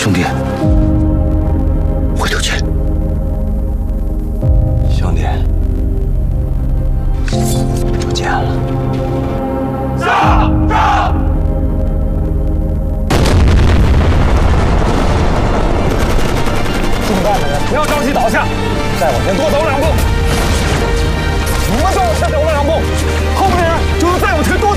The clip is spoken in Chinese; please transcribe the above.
兄弟，回头见。 兄弟，不见了。 上！中弹的人不要着急倒下，再往前多走2步。你们再往前走了2步，后面的人就能再往前多